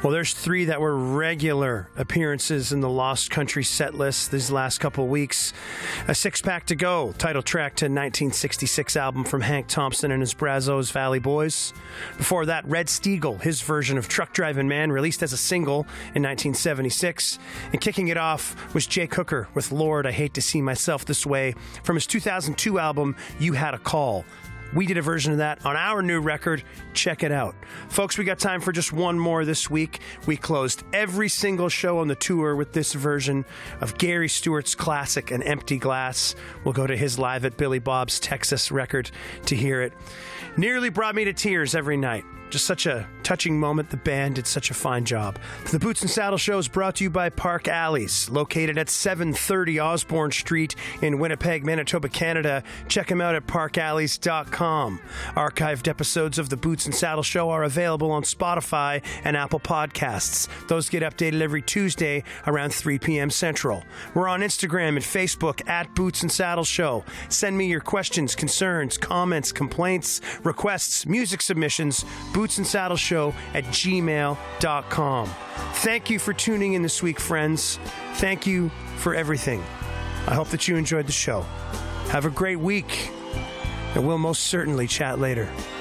Well, there's three that were regular appearances in the Lost Country set list these last couple of weeks. A Six-Pack to Go, title track to 1966 album from Hank Thompson and his Brazos Valley Boys. Before that, Red Steagall, his version of Truck Driving Man, released as a single in 1976. And kicking it off was Jake Hooker with Lord, I Hate to See Myself This Way from his 2002 album, You Had a Call. We did a version of that on our new record. Check it out. Folks, we got time for just one more this week. We closed every single show on the tour with this version of Gary Stewart's classic, An Empty Glass. We'll go to his Live at Billy Bob's Texas record to hear it. Nearly brought me to tears every night. Just such a touching moment. The band did such a fine job. The Boots and Saddle Show is brought to you by Park Alleys, located at 730 Osborne Street in Winnipeg, Manitoba, Canada. Check them out at parkalleys.com. Archived episodes of the Boots and Saddle Show are available on Spotify and Apple Podcasts. Those get updated every Tuesday around 3 p.m. Central. We're on Instagram and Facebook at Boots and Saddle Show. Send me your questions, concerns, comments, complaints, requests, music submissions, Boots and Saddle Show at gmail.com. Thank you for tuning in this week, friends. Thank you for everything. I hope that you enjoyed the show. Have a great week, and we'll most certainly chat later.